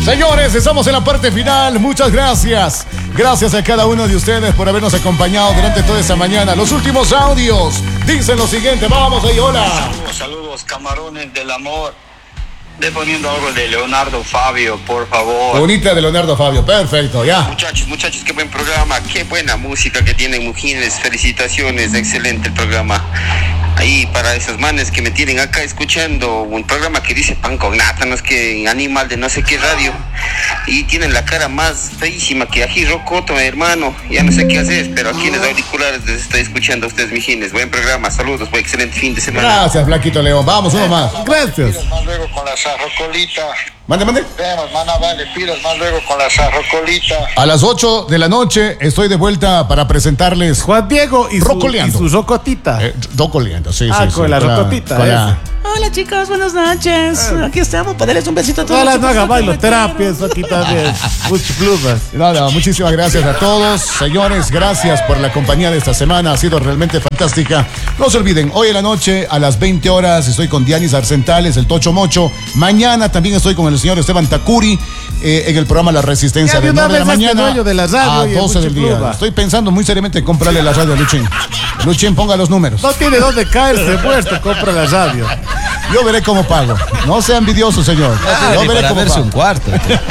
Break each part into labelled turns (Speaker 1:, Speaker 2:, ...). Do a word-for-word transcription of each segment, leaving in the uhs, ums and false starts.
Speaker 1: Señores, estamos en la parte final. Muchas gracias. Gracias a cada uno de ustedes por habernos acompañado durante toda esta mañana. Los últimos audios dicen lo siguiente. Vamos ahí, hola.
Speaker 2: Saludos, saludos, camarones del amor. Ve poniendo algo de Leonardo Fabio, por favor.
Speaker 1: Bonita de Leonardo Fabio, perfecto, ya.
Speaker 2: Muchachos, muchachos, qué buen programa, qué buena música que tienen Mujines. Felicitaciones, excelente el programa. Ahí para esos manes que me tienen acá escuchando un programa que dice pan con nata, no es que animal de no sé qué radio. Y tienen la cara más feísima que ají rocoto, hermano. Ya no sé qué hacer, pero aquí en los auriculares les estoy escuchando a ustedes, Mijines. Buen programa, saludos, buen excelente fin de semana.
Speaker 1: Gracias, Blanquito León. Vamos, uno más. Gracias.
Speaker 2: Más luego con la sarrocolita.
Speaker 1: Mande, mande.
Speaker 2: Vemos, mana, vale, pilas más luego con la sarrocolita.
Speaker 1: A las ocho de la noche estoy de vuelta para presentarles
Speaker 3: Juan Diego y su,
Speaker 1: Rocoleando.
Speaker 3: y su rocotita.
Speaker 1: Eh, Rocoleando, sí,
Speaker 3: Ah,
Speaker 1: sí,
Speaker 3: con
Speaker 1: sí,
Speaker 3: la
Speaker 1: con
Speaker 3: rocotita,
Speaker 1: con la-
Speaker 4: Hola chicos, buenas noches. Aquí estamos para darles un besito a todos.
Speaker 3: Todas las
Speaker 4: chicos,
Speaker 3: no haga
Speaker 4: que me
Speaker 3: bailoterapia, eso aquí también. Muchas plumas.
Speaker 1: No, no, muchísimas gracias a todos. Señores, gracias por la compañía de esta semana. Ha sido realmente fantástica. No se olviden, hoy en la noche a las veinte horas estoy con Dianis Arcentales, el Tocho Mocho. Mañana también estoy con el señor Esteban Takuri eh, en el programa La Resistencia
Speaker 3: Ya,
Speaker 1: de
Speaker 3: de una
Speaker 1: nueve de la
Speaker 3: vez hazte
Speaker 1: mañana
Speaker 3: dueño de la radio
Speaker 1: a
Speaker 3: y el
Speaker 1: doce del día.
Speaker 3: Muchipluma.
Speaker 1: Estoy pensando muy seriamente en comprarle la radio a Luchín. Luchín, ponga los números.
Speaker 3: No tiene dónde caerse, puesto, compra la radio.
Speaker 1: Yo veré cómo pago. No sea envidioso, señor.
Speaker 5: Ah,
Speaker 1: Yo
Speaker 5: ni
Speaker 1: veré
Speaker 5: para
Speaker 1: cómo
Speaker 5: verse
Speaker 1: pago.
Speaker 5: un cuarto.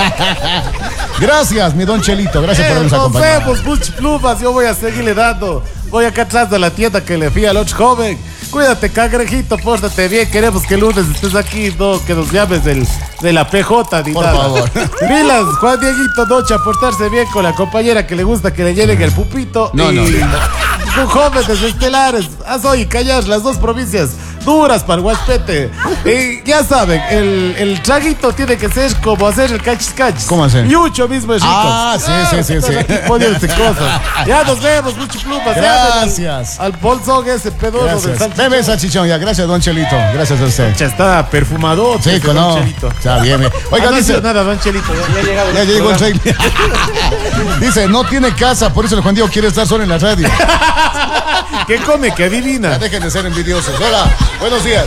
Speaker 1: Gracias, mi don Chelito. Gracias por
Speaker 3: Eh,
Speaker 1: habernos
Speaker 3: nos
Speaker 1: acompañado.
Speaker 3: vemos, muchas plumas. Yo voy a seguirle dando. Voy acá atrás de la tienda que le fui al otro joven. Cuídate, cangrejito, pórtate bien. Queremos que el lunes estés aquí, no que nos llames del, de la P J, ni
Speaker 1: Por
Speaker 3: nada.
Speaker 1: favor.
Speaker 3: Milas, Juan Dieguito, noche a portarse bien con la compañera que le gusta que le llenen el pupito.
Speaker 1: No,
Speaker 3: y
Speaker 1: no,
Speaker 3: con jóvenes estelares. Haz hoy callar las dos provincias duras para el Huaspete. Y ya saben, el, el traguito tiene que ser como hacer el cachis cachis.
Speaker 1: ¿Cómo hacer?
Speaker 3: Yucho mismo es rico.
Speaker 1: Ah, sí, sí, sí,
Speaker 3: están
Speaker 1: sí.
Speaker 3: aquí poniéndose cosas. Ya nos vemos, mucho plumas.
Speaker 1: Gracias.
Speaker 3: Al, al bolsón ese pedoso de
Speaker 1: Gracias.
Speaker 3: salchichón.
Speaker 1: Bebe salchichón, ya. Gracias, don Chelito. Gracias a usted.
Speaker 3: Ya está perfumado.
Speaker 1: Sí,
Speaker 3: este
Speaker 1: no.
Speaker 3: Don Chelito.
Speaker 1: Está bien, bien.
Speaker 3: Oiga,
Speaker 1: Oiga,
Speaker 3: no
Speaker 1: dice.
Speaker 3: dice nada, Don Chelito. Ya, ya llegado.
Speaker 1: Ya llegó el rey. Dice, no tiene casa, por eso el Juan Diego quiere estar solo en la radio.
Speaker 3: ¿Qué come? ¿Qué adivina?
Speaker 1: Ya dejen de ser envidiosos. Hola, buenos días.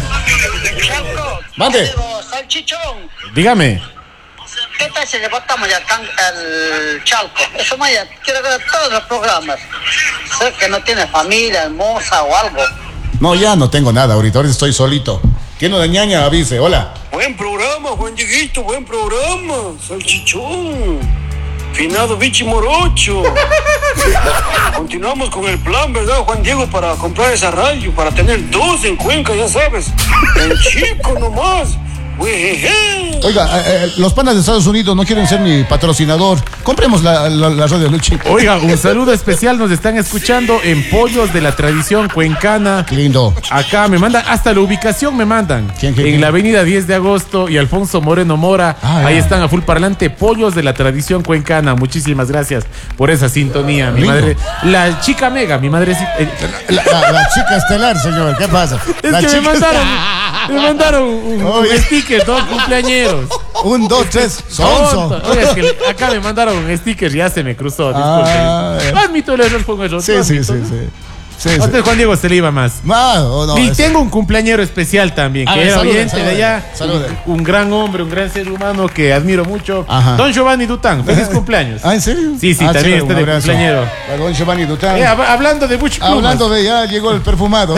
Speaker 1: Mande.
Speaker 2: Salchichón.
Speaker 3: Dígame.
Speaker 2: ¿Qué tal si le botamos ya tan el Chalco? Eso Maya, quiero ver todos los programas. Sé que no tiene familia, hermosa o algo.
Speaker 1: No, ya no tengo nada ahorita, ahorita estoy solito. Tiene una ñaña, avise, hola.
Speaker 6: Buen programa, Juan Dieguito, buen programa. Salchichón. Finado Bichi Morocho. Continuamos con el plan, ¿verdad, Juan Diego? Para comprar esa radio, para tener dos en Cuenca, ya sabes. En chico nomás. Uejeje.
Speaker 1: Oiga, eh, eh, los panas de Estados Unidos no quieren ser mi patrocinador. Compremos la, la, la radio Luchi.
Speaker 3: Oiga, un saludo especial. Nos están escuchando en Pollos de la Tradición Cuencana.
Speaker 1: Lindo.
Speaker 3: Acá me mandan, hasta la ubicación me mandan.
Speaker 1: ¿Quién, quién,
Speaker 3: en
Speaker 1: quién?
Speaker 3: la avenida diez de agosto y Alfonso Moreno Mora.
Speaker 1: Ah,
Speaker 3: ahí
Speaker 1: ya.
Speaker 3: están a full parlante. Pollos de la Tradición Cuencana. Muchísimas gracias por esa sintonía. Mi
Speaker 1: Lindo.
Speaker 3: madre, la chica mega, mi madre. eh,
Speaker 1: La, la- la chica estelar, señor, ¿qué pasa?
Speaker 3: Es
Speaker 1: La
Speaker 3: que me
Speaker 1: chica-
Speaker 3: mandaron, me mandaron un, un
Speaker 1: Oye.
Speaker 3: sticker, dos cumpleañeros.
Speaker 1: Un, dos, tres, sonso.
Speaker 3: Tonto. Oye, es que acá me mandaron un sticker, ya se me cruzó.
Speaker 1: Ah,
Speaker 3: Disculpen.
Speaker 1: eh.
Speaker 3: Admito el error, fue un error.
Speaker 1: Sí,
Speaker 3: lo
Speaker 1: sí,
Speaker 3: admito.
Speaker 1: sí, sí. Sí,
Speaker 3: A
Speaker 1: sí.
Speaker 3: usted, Juan Diego, se le iba más.
Speaker 1: Ah, oh, no,
Speaker 3: y
Speaker 1: es-
Speaker 3: tengo un cumpleañero especial también,
Speaker 1: A
Speaker 3: que
Speaker 1: ver,
Speaker 3: era
Speaker 1: saluden,
Speaker 3: oyente de
Speaker 1: saluden,
Speaker 3: allá.
Speaker 1: saluden.
Speaker 3: Un, un gran hombre, un gran ser humano que admiro mucho.
Speaker 1: Ajá.
Speaker 3: Don Giovanni Dután, feliz cumpleaños.
Speaker 1: Ah, ¿en serio?
Speaker 3: Sí, sí,
Speaker 1: Ah,
Speaker 3: también
Speaker 1: chévere,
Speaker 3: está
Speaker 1: un
Speaker 3: de
Speaker 1: abrazo.
Speaker 3: cumpleañero.
Speaker 1: Para don Giovanni Dután.
Speaker 3: Eh, hab- hablando de mucho
Speaker 1: Hablando de ya llegó el perfumado.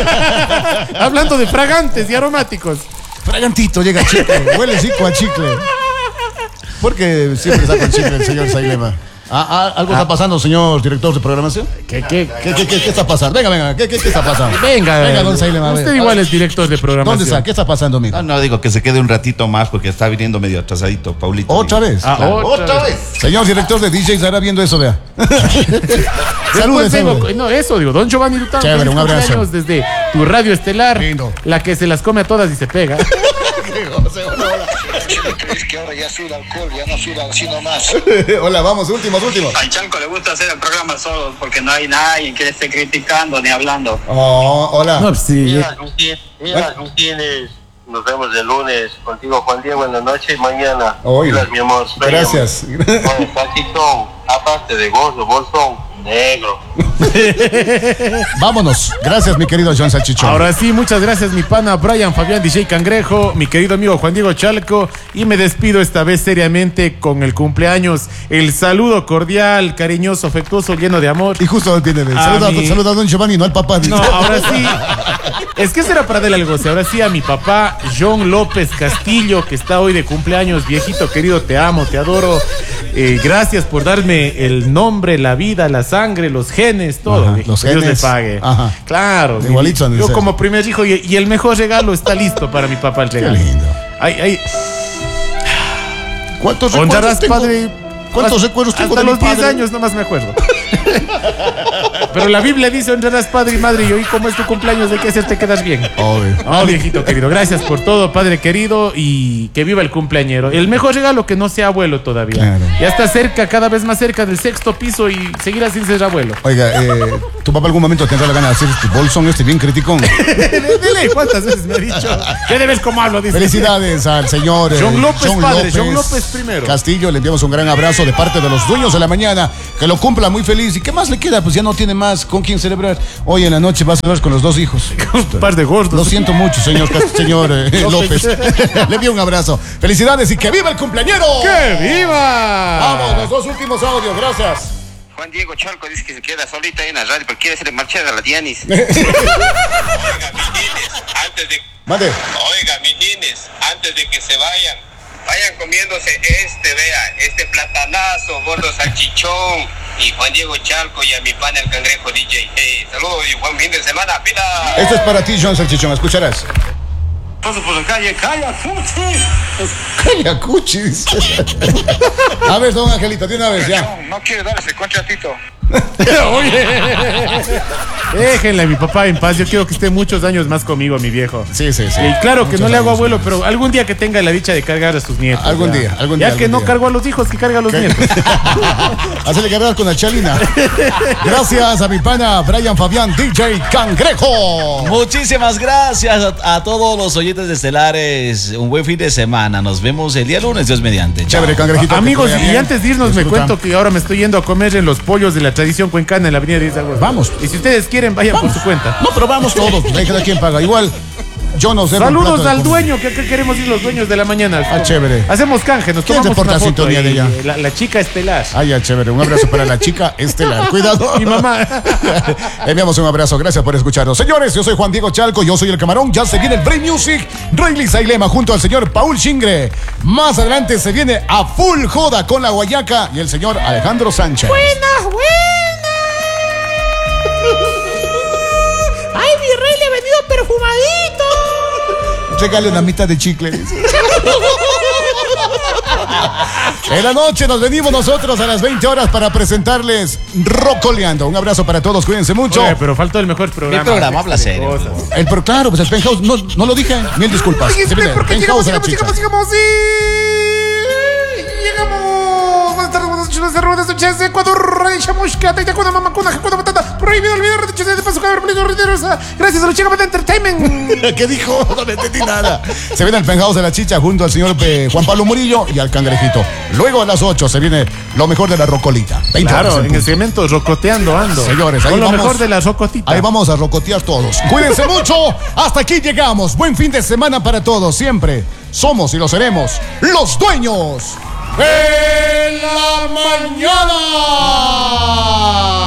Speaker 3: hablando de fragantes y aromáticos.
Speaker 1: Fragantito, llega chicle. Huele rico a chicle. ¿Por qué siempre está con chicle el señor Sailema? Ah, ah, ¿Algo está pasando, señor director de programación?
Speaker 3: ¿Qué, qué?
Speaker 1: ¿Qué, qué, qué, qué está pasando? Venga, venga, ¿qué, qué, qué está pasando?
Speaker 3: Venga,
Speaker 1: venga, don Sailema. a ver.
Speaker 3: usted igual es director de programación.
Speaker 1: ¿Dónde está? ¿Qué está pasando, amigo?
Speaker 5: No, no, digo que se quede un ratito más porque está viniendo medio atrasadito, Paulito.
Speaker 1: ¿Otra vez?
Speaker 3: Ah,
Speaker 5: Claro.
Speaker 3: otra, vez.
Speaker 1: Señor director de D J, estará viendo eso, vea. Saludos,
Speaker 3: Después tengo-
Speaker 1: saludos.
Speaker 3: no, eso digo, don Giovanni Dután.
Speaker 1: Chévere,
Speaker 3: feliz
Speaker 1: un abrazo.
Speaker 3: cumpleaños desde tu radio estelar,
Speaker 1: Lindo.
Speaker 3: la que se las come a todas y se pega.
Speaker 2: Es que ahora ya suda alcohol, ya no suda así nomás.
Speaker 1: Hola, vamos, últimos, últimos.
Speaker 2: Al Chanco le gusta hacer el programa solo porque no hay nadie que le esté criticando ni hablando.
Speaker 1: Oh, hola.
Speaker 3: No, pues sí.
Speaker 7: Mira, mira, tienes. Nos vemos el lunes contigo, Juan Diego, en la noche y mañana.
Speaker 1: Oye.
Speaker 7: Gracias, mi amor.
Speaker 1: Gracias.
Speaker 7: Bueno, salchichón, aparte de gozo, bolsón, negro.
Speaker 1: Vámonos. Gracias, mi querido John Salchichón.
Speaker 3: Ahora sí, muchas gracias, mi pana Brian Fabián D J Cangrejo, mi querido amigo Juan Diego Chalco, y me despido esta vez seriamente con el cumpleaños, el saludo cordial, cariñoso, afectuoso, lleno de amor.
Speaker 1: Y justo tiene.
Speaker 3: A
Speaker 1: Saluda,
Speaker 3: mí.
Speaker 1: saluda a don Giovanni, no al papá.
Speaker 3: No, ahora sí. Es que será para darle algo. Ahora sí, a mi papá, John López Castillo, que está hoy de cumpleaños. Viejito querido, te amo, te adoro. Eh, gracias por darme el nombre, la vida, la sangre, los genes, todo.
Speaker 1: Ajá,
Speaker 3: viejito.
Speaker 1: los
Speaker 3: Dios le
Speaker 1: genes.
Speaker 3: pague.
Speaker 1: Ajá.
Speaker 3: Claro. mi-
Speaker 1: Igualito han de
Speaker 3: Yo
Speaker 1: ser.
Speaker 3: como primer hijo y, y el mejor regalo está listo para mi papá el
Speaker 1: Qué
Speaker 3: regalo.
Speaker 1: lindo.
Speaker 3: Ay, ay.
Speaker 1: ¿Cuántos
Speaker 3: Honrarás,
Speaker 1: recuerdos tengo?
Speaker 3: padre.
Speaker 1: ¿Cuántos
Speaker 3: hasta-
Speaker 1: recuerdos tengo
Speaker 3: hasta
Speaker 1: de mi
Speaker 3: los diez
Speaker 1: padre?
Speaker 3: años nomás me acuerdo. Pero la Biblia dice honrarás padre y madre, y hoy como es tu cumpleaños, ¿de qué hacer te quedas bien?
Speaker 1: Obvio.
Speaker 3: Oh, viejito querido, gracias por todo, padre querido, y que viva el cumpleañero. El mejor regalo, que no sea abuelo todavía.
Speaker 1: Claro.
Speaker 3: Ya está cerca, cada vez más cerca del sexto piso, y seguirá sin ser abuelo.
Speaker 1: Oiga, eh, tu papá algún momento tendrá la gana de hacer este bolsón este bien criticón.
Speaker 3: Dile, ¿cuántas veces me ha dicho? ¿Qué debes cómo hablo? Dice.
Speaker 1: Felicidades al señor eh,
Speaker 3: John López, padre, John López primero.
Speaker 1: Castillo, le enviamos un gran abrazo de parte de los dueños de la mañana, que lo cumpla muy feliz. ¿Y qué más le queda? Pues ya no tiene más con quién celebrar. Hoy en la noche va a celebrar con los dos hijos.
Speaker 3: Un par de gordos.
Speaker 1: Lo siento mucho, señor, Cas- señor eh, López. Le envío un abrazo. Felicidades y que viva el cumpleañero.
Speaker 3: ¡Que viva!
Speaker 1: Vamos, los dos últimos audios, gracias.
Speaker 2: Juan Diego Chalco dice que se queda solita ahí en la radio porque quiere hacerle marchar a la Dianis.
Speaker 7: Oiga, mijines, antes de...
Speaker 1: Mande.
Speaker 7: Oiga, mijines, antes de que se vayan, vayan comiéndose este, vea, este platanazo, gordo salchichón, y Juan Diego Chalco y a mi pana el Cangrejo D J. Hey, saludos y buen fin de semana, pila.
Speaker 1: Esto es para ti, John Salchichón, escucharás.
Speaker 6: Paso por la calle, calla, fuchi.
Speaker 1: Calla, cuchis. A ver, don Angelito, de una vez ya.
Speaker 2: No, no quiere dar ese contratito.
Speaker 3: Déjenle a mi papá en paz. Yo quiero que esté muchos años más conmigo, mi viejo.
Speaker 1: Sí, sí, sí.
Speaker 3: Y claro que
Speaker 1: Muchos
Speaker 3: no le hago
Speaker 1: años,
Speaker 3: abuelo,
Speaker 1: muchos.
Speaker 3: pero algún día que tenga la dicha de cargar a sus nietos.
Speaker 1: Algún
Speaker 3: ya.
Speaker 1: día, algún
Speaker 3: Ya
Speaker 1: día,
Speaker 3: que
Speaker 1: algún
Speaker 3: no
Speaker 1: día.
Speaker 3: cargo a los hijos, que carga a los nietos.
Speaker 1: Hacerle cargar con la chalina. Gracias a mi pana Brian Fabián, D J Cangrejo.
Speaker 8: Muchísimas gracias a, a todos los oyentes de Estelares. Un buen fin de semana. Nos vemos el día lunes, Dios mediante. Chao.
Speaker 1: Chévere, Cangrejito. que
Speaker 3: Amigos,
Speaker 1: te vaya
Speaker 3: y
Speaker 1: bien.
Speaker 3: antes de irnos me
Speaker 1: Disfruta.
Speaker 3: cuento que ahora me estoy yendo a comer en los pollos de la tradición cuencana en la avenida diez de agosto.
Speaker 1: Vamos.
Speaker 3: Y si ustedes quieren, vayan por su cuenta.
Speaker 1: No, pero vamos todos. Ahí cada quien paga. Igual, yo no sé.
Speaker 3: Saludos al dueño, que acá queremos ir los dueños de la mañana.
Speaker 1: Ah, chévere.
Speaker 3: Hacemos canje, nos
Speaker 1: ¿Quién
Speaker 3: tomamos
Speaker 1: reporta
Speaker 3: una foto
Speaker 1: sintonía de
Speaker 3: y,
Speaker 1: ella?
Speaker 3: eh, La, la chica estelar.
Speaker 1: Ah, ya, chévere. Un abrazo para la chica estelar. Cuidado.
Speaker 3: Mi mamá.
Speaker 1: Le enviamos un abrazo. Gracias por escucharnos. Señores, yo soy Juan Diego Chalco. Yo soy el Camarón. Ya se viene el Brain Music. Rayleigh Sailema junto al señor Paul Chingre. Más adelante se viene a full joda con la Guayaca y el señor Alejandro Sánchez.
Speaker 4: Buenas, buenas. Ay, mi rey le ha venido perfumadito.
Speaker 1: Regale una mitad de chicle. En la noche nos venimos nosotros a las veinte horas para presentarles Rocoleando. Un abrazo para todos, cuídense mucho.
Speaker 3: Oye, pero faltó el mejor programa.
Speaker 8: Mi programa habla
Speaker 3: Este de
Speaker 8: serio.
Speaker 3: cosas.
Speaker 1: El pro- claro, pues el penthouse, no, no lo dije, mil disculpas. Se viene el penthouse de la chicha.
Speaker 3: llegamos y llegamos. Buenas tardes, buenas noches, buenas tardes, buenas noches, Ecuador, Radio Chamusca, Taitacuna, Mamacuna, Jacuna, Matata, prohibido olvidar, Radio Chamusca, de paso, cabrón, peligro, riderosa. Gracias a los chicos de Entertainment.
Speaker 1: ¿Qué dijo? No le entendí nada. Se viene el penthouse de la chicha junto al señor eh, Juan Pablo Murillo y al Cangrejito. Luego a las ocho se viene lo mejor de la rocolita. veinte horas
Speaker 3: Claro,
Speaker 1: en
Speaker 3: en el
Speaker 1: punto.
Speaker 3: segmento Rocoteando ando.
Speaker 1: Señores, ahí
Speaker 3: con lo
Speaker 1: vamos.
Speaker 3: mejor de la Rocotita.
Speaker 1: Ahí vamos a rocotear todos. Cuídense mucho. Hasta aquí llegamos. Buen fin de semana para todos. Siempre somos y lo seremos los dueños de la mañana.